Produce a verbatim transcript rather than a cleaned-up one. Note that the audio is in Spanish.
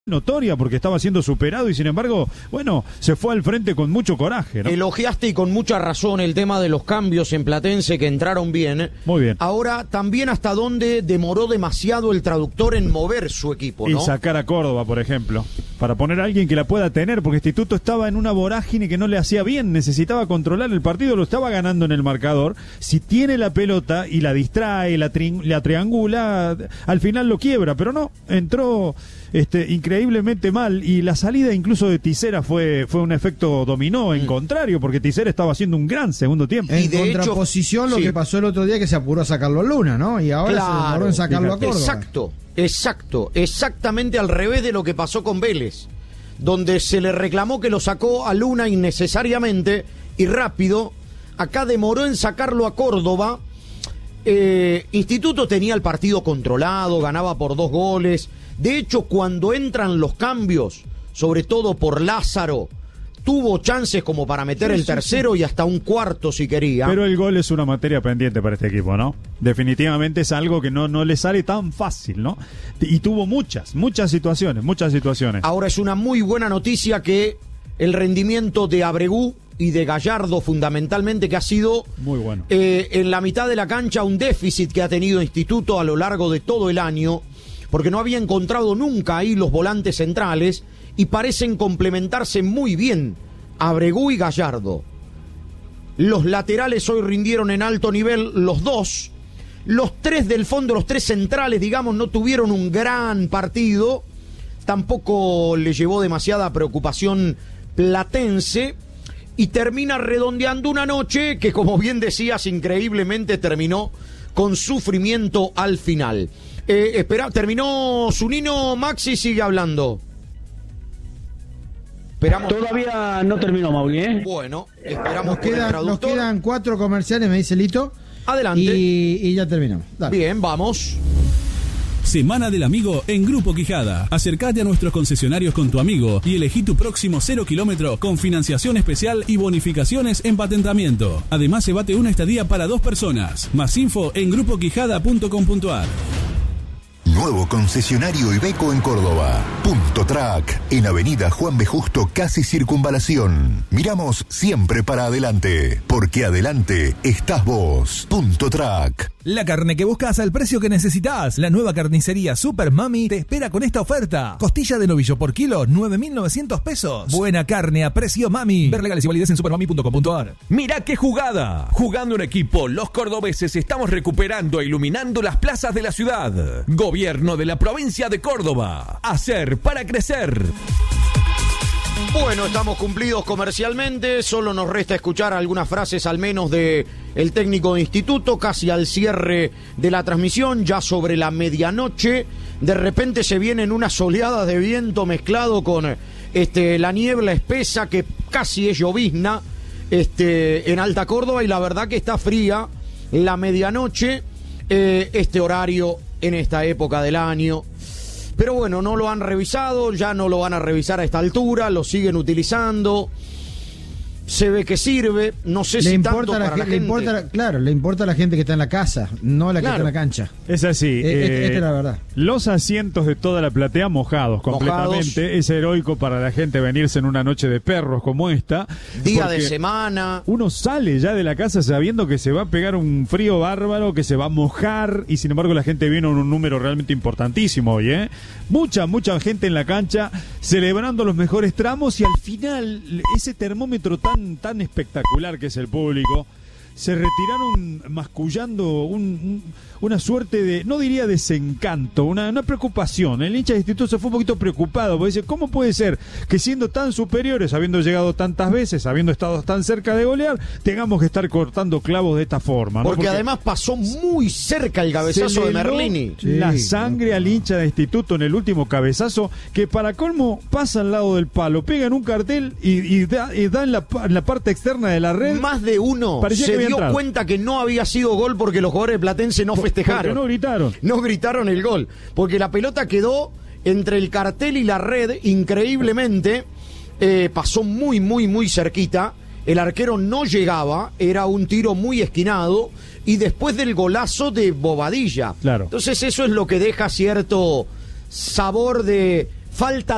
notoria porque estaba siendo superado y sin embargo, bueno, se fue al frente con mucho coraje, ¿no? Elogiaste y con mucha razón el tema de los cambios en Platense que entraron bien. Muy bien. Ahora, también hasta dónde demoró demasiado el traductor en mover su equipo, ¿no? Y sacar a Córdoba, por ejemplo, para poner a alguien que la pueda tener, porque Instituto estaba en una vorágine que no le hacía bien, necesitaba controlar el partido, lo estaba ganando en el marcador. Si tiene la pelota y la distrae, la, tri- la triangula, al final lo quiebra, pero no, entró este, increíblemente mal, y la salida incluso de Tisera fue, fue un efecto dominó en mm. contrario, porque Tisera estaba haciendo un gran segundo tiempo. En contraposición hecho, lo sí. que pasó el otro día, que se apuró a sacarlo a Luna, ¿no? Y ahora claro, se demoró en sacarlo fíjate. a Córdoba. Exacto, exacto, exactamente al revés de lo que pasó con Vélez, donde se le reclamó que lo sacó a Luna innecesariamente y rápido. Acá demoró en sacarlo a Córdoba. eh, Instituto tenía el partido controlado, ganaba por dos goles. De hecho, cuando entran los cambios, sobre todo por Lázaro, tuvo chances como para meter sí, el tercero sí, sí. y hasta un cuarto si quería. Pero el gol es una materia pendiente para este equipo, ¿no? Definitivamente es algo que no, no le sale tan fácil, ¿no? Y tuvo muchas, muchas situaciones, muchas situaciones. Ahora es una muy buena noticia que el rendimiento de Abregú y de Gallardo fundamentalmente, que ha sido muy bueno. eh, en la mitad de la cancha un déficit que ha tenido Instituto a lo largo de todo el año, porque no había encontrado nunca ahí los volantes centrales, y parecen complementarse muy bien Abregú y Gallardo. Los laterales hoy rindieron en alto nivel los dos. Los tres del fondo, los tres centrales, digamos, no tuvieron un gran partido. Tampoco le llevó demasiada preocupación Platense. Y termina redondeando una noche que, como bien decías, increíblemente terminó con sufrimiento al final. Eh, espera, terminó Zunino. Maxi sigue hablando. Esperamos. Todavía no terminó, Mauri, ¿eh? Bueno, esperamos. Nos quedan, nos quedan cuatro comerciales, me dice Lito. Adelante. Y, y ya terminamos. Dale. Bien, vamos. Semana del Amigo en Grupo Quijada. Acércate a nuestros concesionarios con tu amigo y elegí tu próximo cero kilómetro con financiación especial y bonificaciones en patentamiento. Además, se bate una estadía para dos personas. Más info en grupo quijada punto com punto a r. Nuevo concesionario Iveco en Córdoba. Punto Track, en Avenida Juan B. Justo, casi Circunvalación. Miramos siempre para adelante, porque adelante estás vos. Punto Track. La carne que buscas al precio que necesitas. La nueva carnicería Super Mami te espera con esta oferta. Costilla de novillo por kilo, nueve mil novecientos pesos. Buena carne a precio Mami. Ver legales y validez en supermami punto com punto a r. Mirá qué jugada. Jugando en equipo, los cordobeses estamos recuperando e iluminando las plazas de la ciudad. Gobierno de la provincia de Córdoba. Hacer para crecer. Bueno, estamos cumplidos comercialmente, solo nos resta escuchar algunas frases al menos de el técnico de Instituto, casi al cierre de la transmisión, ya sobre la medianoche. De repente se vienen unas oleadas de viento mezclado con este, la niebla espesa que casi es llovizna este, en Alta Córdoba, y la verdad que está fría la medianoche, eh, este horario en esta época del año. Pero bueno, no lo han revisado, ya no lo van a revisar a esta altura, lo siguen utilizando. Se ve que sirve, no sé le si importa tanto la para la le gente. Importa, claro, le importa a la gente que está en la casa, no la que claro. está en la cancha. Es así. Eh, eh, esta es la verdad. Los asientos de toda la platea mojados completamente. Mojados. Es heroico para la gente venirse en una noche de perros como esta. Día de semana. Uno sale ya de la casa sabiendo que se va a pegar un frío bárbaro, que se va a mojar, y sin embargo la gente viene en un número realmente importantísimo hoy, ¿eh? Mucha, mucha gente en la cancha celebrando los mejores tramos, y al final ese termómetro tan, tan espectacular que es el público, se retiraron mascullando un, un, una suerte de, no diría desencanto, una, una preocupación. El hincha de Instituto se fue un poquito preocupado, porque dice, ¿cómo puede ser que siendo tan superiores, habiendo llegado tantas veces, habiendo estado tan cerca de golear, tengamos que estar cortando clavos de esta forma, ¿no? Porque, Porque además pasó muy cerca el cabezazo de Merlini. La Sí, sangre no, al hincha de Instituto en el último cabezazo, que para colmo pasa al lado del palo, pega en un cartel y, y, da, y da en la, en la parte externa de la red. Más de uno Parecía se que había dio entrado. cuenta que no había sido gol porque los jugadores de Platense no Por, festejaron. Porque no gritaron. No gritaron el gol, porque la pelota quedó entre el cartel y la red, increíblemente. Eh, pasó muy, muy, muy cerquita. El arquero no llegaba, era un tiro muy esquinado, y después del golazo de Bobadilla. Claro. Entonces eso es lo que deja cierto sabor de falta